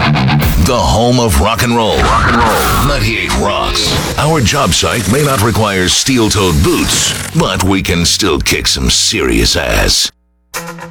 The home of rock and roll. 98 Rocks. Our job site may not require steel-toed boots, but we can still kick some serious ass.